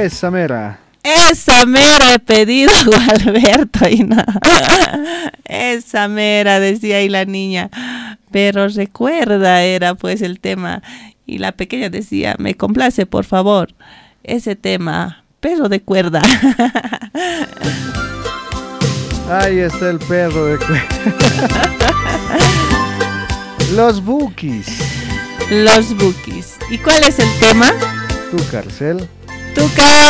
Esa mera. Esa mera he pedido, Alberto, y no. Esa mera, decía ahí la niña. Pero recuerda, era pues el tema. Y la pequeña decía, me complace, por favor, ese tema, perro de cuerda. Ahí está el perro de cuerda. Los Bukis. Los Bukis. ¿Y cuál es el tema? Tu carcel. Tu